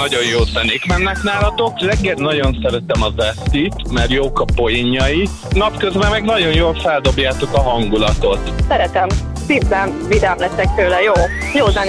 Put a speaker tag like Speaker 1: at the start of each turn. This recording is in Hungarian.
Speaker 1: nagyon jó zenék mennek nálatok. Reggel nagyon szeretem az Esztit, mert jók a poénjai. Napközben meg nagyon jól feldobjátok a hangulatot.
Speaker 2: Szeretem. Szívben vidám leszek tőle, jó zenék